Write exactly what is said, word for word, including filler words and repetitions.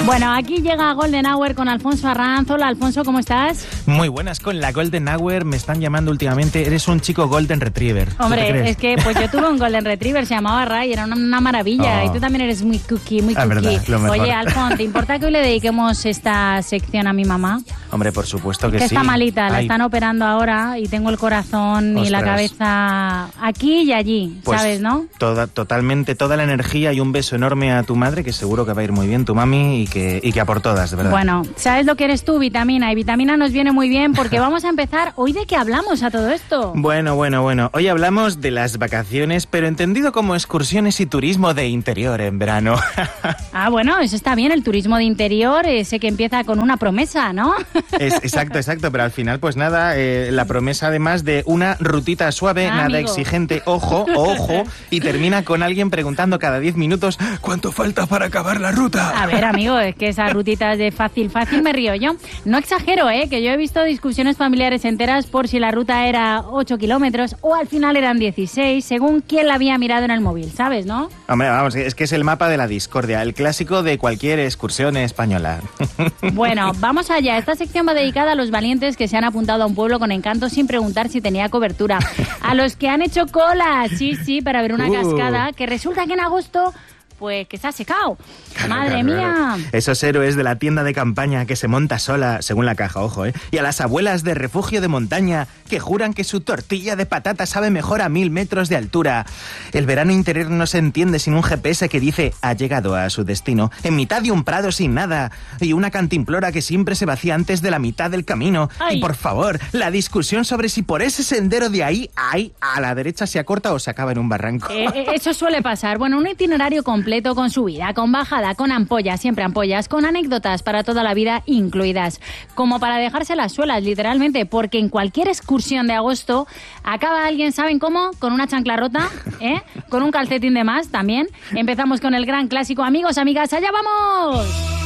Bueno, aquí llega Golden Hour con Alfonso Arranz. Hola, Alfonso, ¿cómo estás? Muy buenas con la Golden Hour. Me están llamando últimamente. Eres un chico Golden Retriever. Hombre, es que pues yo tuve un Golden Retriever, se llamaba Ray, era una, una maravilla. Oh. Y tú también eres muy cookie, muy cookie. Verdad, lo mejor. Oye, Alfonso, ¿te importa que hoy le dediquemos esta sección a mi mamá? Hombre, por supuesto que, que sí. Está malita, la Ay. están operando ahora y tengo el corazón Ostras. y la cabeza aquí y allí, pues ¿sabes, no? Toda, totalmente, toda la energía y un beso enorme a tu madre, que seguro que va a ir muy bien, tu mami, y que, y que a por todas, de verdad. Bueno, ¿sabes lo que eres tú, Vitamina? Y Vitamina nos viene muy bien porque vamos a empezar. ¿Hoy de qué hablamos a todo esto? Bueno, bueno, bueno. Hoy hablamos de las vacaciones, pero entendido como excursiones y turismo de interior en verano. Ah, bueno, eso está bien, el turismo de interior, ese que empieza con una promesa, ¿no? Es, exacto, exacto, pero al final, pues nada, eh, la promesa además de una rutita suave, Ah, nada amigo. exigente, ojo, ojo, y termina con alguien preguntando cada diez minutos ¿cuánto falta para acabar la ruta? A ver, amigo, es que esas rutitas de fácil, fácil me río yo. No exagero, ¿eh? Que yo he visto discusiones familiares enteras por si la ruta era ocho kilómetros o al final eran dieciséis, según quién la había mirado en el móvil, ¿sabes, no? Hombre, vamos, es que es el mapa de la discordia, el clásico de cualquier excursión española. Bueno, vamos allá. Esta sección va dedicada a los valientes que se han apuntado a un pueblo con encanto sin preguntar si tenía cobertura. A los que han hecho cola, sí, sí, para ver una Uh. cascada, que resulta que en agosto... pues que se ha secado. Claro, Madre claro, mía. claro. Esos héroes de la tienda de campaña que se monta sola, según la caja, ojo, ¿eh? Y a las abuelas de refugio de montaña que juran que su tortilla de patata sabe mejor a mil metros de altura. El verano interior no se entiende sin un G P S que dice ha llegado a su destino, en mitad de un prado sin nada, y una cantimplora que siempre se vacía antes de la mitad del camino. Ay. Y por favor, la discusión sobre si por ese sendero de ahí, ahí, a la derecha se acorta o se acaba en un barranco. Eh, eh, eso suele pasar. Bueno, un itinerario completo con subida, con bajada, con ampollas, siempre ampollas, con anécdotas para toda la vida incluidas. Como para dejarse las suelas, literalmente, porque en cualquier excursión de agosto acaba alguien, ¿saben cómo? Con una chancla rota, ¿eh? Con un calcetín de más también. Empezamos con el gran clásico. Amigos, amigas, ¡allá vamos!